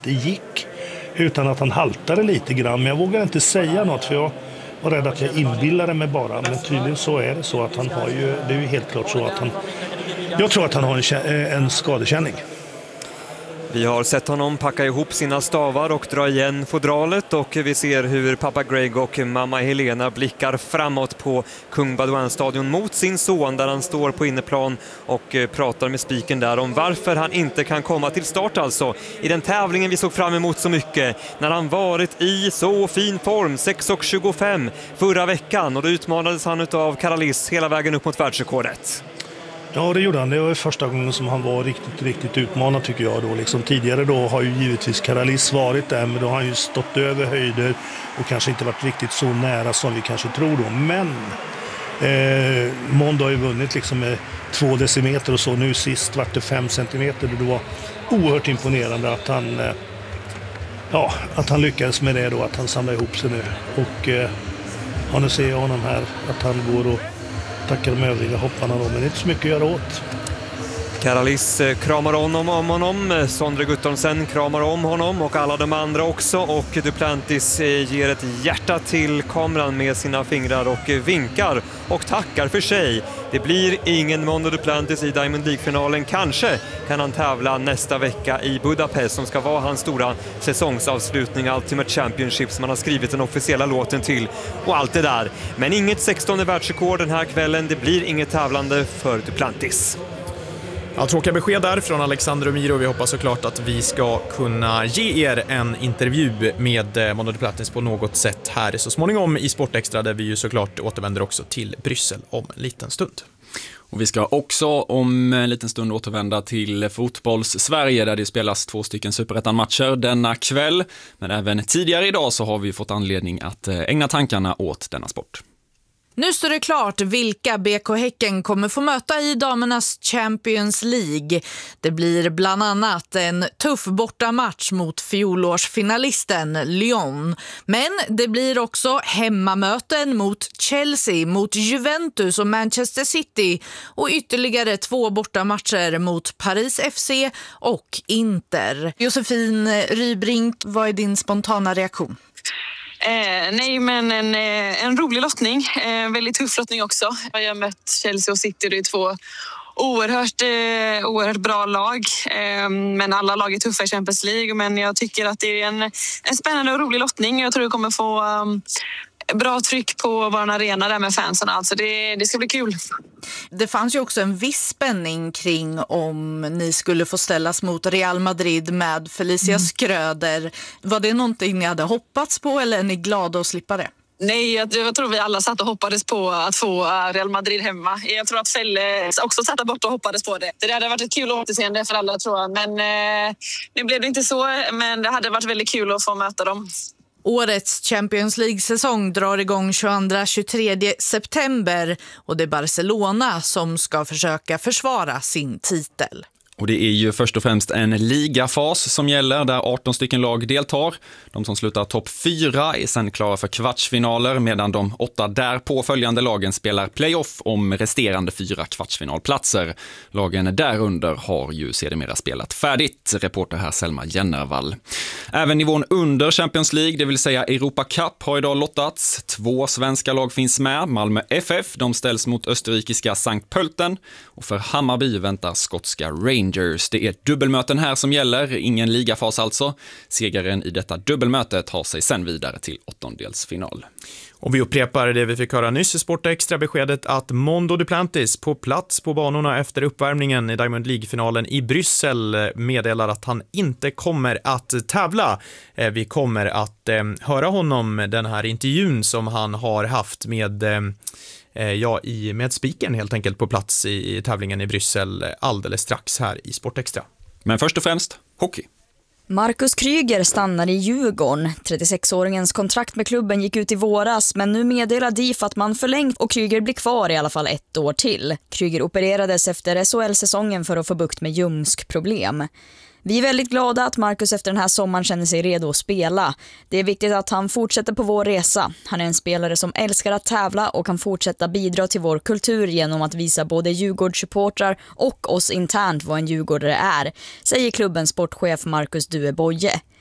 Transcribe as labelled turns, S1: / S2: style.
S1: Det gick utan att han haltade lite grann, men jag vågar inte säga något för jag var rädd att jag inbillade mig bara. Men tydligen så är det så att han har ju, det är ju helt klart så att jag tror att han har en skadekänning.
S2: Vi har sett honom packa ihop sina stavar och dra igen fodralet, och vi ser hur pappa Greg och mamma Helena blickar framåt på Kung Baudouin-stadion mot sin son där han står på inneplan och pratar med spiken där om varför han inte kan komma till start alltså i den tävlingen vi såg fram emot så mycket när han varit i så fin form 6:25 förra veckan, och då utmanades han av Caralis hela vägen upp mot världsrekordet.
S1: Ja, det gjorde han. Det var första gången som han var riktigt utmanad tycker jag då. Liksom, tidigare då har ju givetvis Caralis varit där, men då har han ju stått över höjder och kanske inte varit riktigt så nära som vi kanske tror då. Men Mondo har ju vunnit liksom med 2 decimeter och så. Nu sist vart det 5 centimeter. Det var oerhört imponerande att han lyckades med det då, att han samlade ihop sig nu. Och nu ser jag honom här, att han går och tackar de övriga hopparna då, men det är inte så mycket att göra åt.
S2: Caralis kramar om honom, Sondre Guttormsen kramar om honom och alla de andra också, och Duplantis ger ett hjärta till kameran med sina fingrar och vinkar och tackar för sig. Det blir ingen Mondo Duplantis i Diamond League-finalen. Kanske kan han tävla nästa vecka i Budapest som ska vara hans stora säsongsavslutning, Ultimate Championship som han har skrivit den officiella låten till och allt det där. Men inget 16:e världsrekord den här kvällen, det blir inget tävlande för Duplantis.
S3: Ja, tråkiga besked där från Alexander och Miro. Vi hoppas såklart att vi ska kunna ge er en intervju med Mondo Duplantis på något sätt här så småningom i Sportextra, där vi ju såklart återvänder också till Bryssel om en liten stund.
S4: Och vi ska också om en liten stund återvända till fotbolls-Sverige där det spelas 2 Superettan-matcher denna kväll. Men även tidigare idag så har vi fått anledning att ägna tankarna åt denna sport.
S5: Nu står det klart vilka BK Häcken kommer få möta i damernas Champions League. Det blir bland annat en tuff bortamatch mot fjolårsfinalisten Lyon. Men det blir också hemmamöten mot Chelsea, mot Juventus och Manchester City och ytterligare 2 bortamatcher mot Paris FC och Inter. Josefin Rybrink, vad är din spontana reaktion?
S6: Nej, men en rolig lottning. Väldigt tuff lottning också. Jag har mött Chelsea och City. Det är 2 oerhört bra lag. Men alla lag är tuffa i Champions League. Men jag tycker att det är en spännande och rolig lottning. Jag tror det kommer få bra tryck på vår arena där med fansen. Alltså det ska bli kul.
S5: Det fanns ju också en viss spänning kring om ni skulle få ställas mot Real Madrid med Felicia Schröder. Var det någonting ni hade hoppats på eller är ni glada att slippa det?
S6: Nej, jag tror vi alla satt och hoppades på att få Real Madrid hemma. Jag tror att Felle också satt bort och hoppades på det. Det hade varit ett kul återseende för alla, tror jag. Men nu blev det inte så. Men det hade varit väldigt kul att få möta dem.
S5: Årets Champions League-säsong drar igång 22-23 september och det är Barcelona som ska försöka försvara sin titel.
S4: Och det är ju först och främst en ligafas som gäller där 18 stycken lag deltar. De som slutar topp 4 är sedan klara för kvartsfinaler medan de 8 därpå följande lagen spelar playoff om resterande 4 kvartsfinalplatser. Lagen därunder har ju sedermera spelat färdigt. Reporter här Selma Jennervall. Även nivån under Champions League, det vill säga Europa Cup, har idag lottats. 2 svenska lag finns med. Malmö FF, de ställs mot österrikiska Sankt Pölten och för Hammarby väntar skotska Rangers. Det är dubbelmöten här som gäller, ingen ligafas alltså. Segaren i detta dubbelmöte tar sig sen vidare till 8-delsfinal.
S3: Och vi upprepar det vi fick höra nyss i Sportextra, beskedet att Mondo Duplantis på plats på banorna efter uppvärmningen i Diamond League-finalen i Bryssel meddelar att han inte kommer att tävla. Vi kommer att höra honom den här intervjun som han har haft med spiken helt enkelt på plats i tävlingen i Bryssel alldeles strax här i Sportextra.
S4: Men först och främst, hockey.
S7: Marcus Kryger stannar i Djurgården. 36-åringens kontrakt med klubben gick ut i våras, men nu meddelar DIF att man förlängt och Kryger blir kvar i alla fall 1 år till. Kryger opererades efter SHL-säsongen för att få bukt med ljumskproblem. Vi är väldigt glada att Marcus efter den här sommaren känner sig redo att spela. Det är viktigt att han fortsätter på vår resa. Han är en spelare som älskar att tävla och kan fortsätta bidra till vår kultur genom att visa både Djurgårdssupportrar och oss internt vad en djurgårdare är, säger klubbens sportchef Marcus Due Boye.